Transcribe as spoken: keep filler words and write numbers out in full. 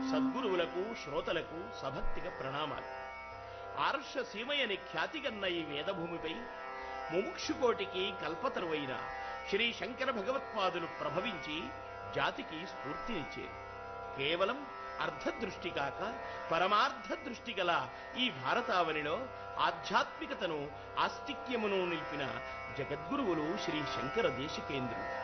సద్గురువులకు శ్రోతలకు సభక్తిగా ప్రణామాలు. ఆర్ష సీమయని ఖ్యాతిగన్న ఈ వేదభూమిపై ముముక్షుకోటికి కల్పతరువైన శ్రీ శంకర భగవత్పాదులు ప్రభవించి జాతికి స్ఫూర్తినిచ్చారు. కేవలం అర్ధదృష్టి కాక పరమార్థ దృష్టి గల ఈ భారతావనిలో ఆధ్యాత్మికతను ఆస్తిక్యమును నిలిపిన జగద్గురువులు శ్రీ శంకర దేశికేంద్రులు.